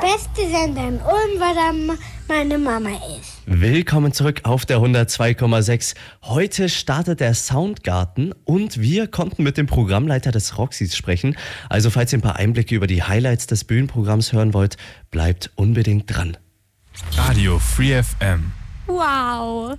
beste Sender in Ulm, weil da meine Mama ist. Willkommen zurück auf der 102,6. Heute startet der Soundgarten und wir konnten mit dem Programmleiter des Roxys sprechen. Also falls ihr ein paar Einblicke über die Highlights des Bühnenprogramms hören wollt, bleibt unbedingt dran. Radio Free FM. Wow.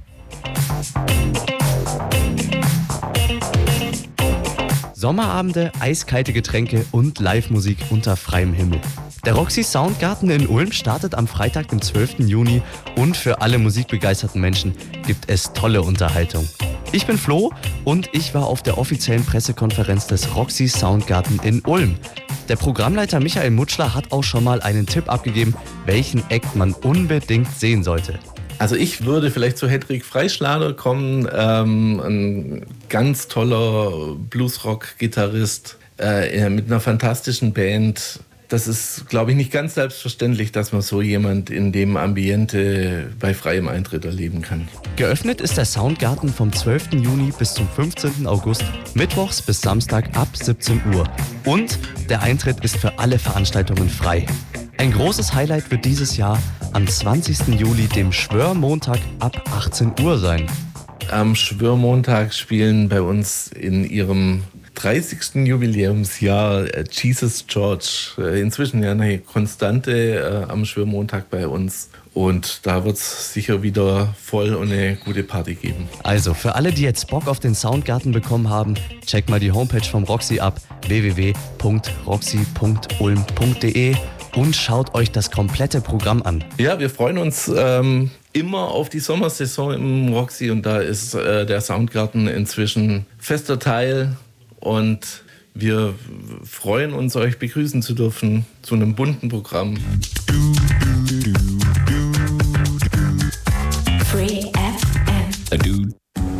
Sommerabende, eiskalte Getränke und Live-Musik unter freiem Himmel. Der Roxy Soundgarten in Ulm startet am Freitag, dem 12. Juni und für alle musikbegeisterten Menschen gibt es tolle Unterhaltung. Ich bin Flo und ich war auf der offiziellen Pressekonferenz des Roxy Soundgarten in Ulm. Der Programmleiter Michael Mutschler hat auch schon mal einen Tipp abgegeben, welchen Act man unbedingt sehen sollte. Also ich würde vielleicht zu Hedwig Freischlader kommen, ein ganz toller Bluesrock-Gitarrist mit einer fantastischen Band. Das ist, glaube ich, nicht ganz selbstverständlich, dass man so jemand in dem Ambiente bei freiem Eintritt erleben kann. Geöffnet ist der Soundgarten vom 12. Juni bis zum 15. August, mittwochs bis Samstag ab 17 Uhr. Und der Eintritt ist für alle Veranstaltungen frei. Ein großes Highlight wird dieses Jahr am 20. Juli, dem Schwörmontag, ab 18 Uhr sein. Am Schwörmontag spielen bei uns in ihrem 30. Jubiläumsjahr Jesus George. Inzwischen ja eine Konstante am Schwörmontag bei uns. Und da wird es sicher wieder voll und eine gute Party geben. Also für alle, die jetzt Bock auf den Soundgarten bekommen haben, checkt mal die Homepage vom Roxy ab, www.roxy.ulm.de. und schaut euch das komplette Programm an. Ja, wir freuen uns immer auf die Sommersaison im Roxy und da ist der Soundgarten inzwischen fester Teil und wir freuen uns, euch begrüßen zu dürfen zu einem bunten Programm. Free FM.